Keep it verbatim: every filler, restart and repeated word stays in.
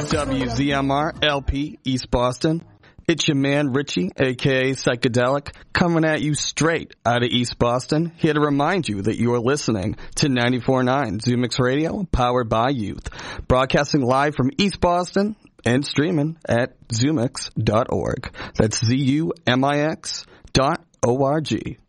W Z M R L P East Boston. It's your man Richie, aka Psychedelic, coming at you straight out of East Boston, here to remind you that you are listening to ninety-four point nine Zumix Radio, powered by youth, broadcasting live from East Boston and streaming at zumix dot org. That's Z U M I X dot O R G.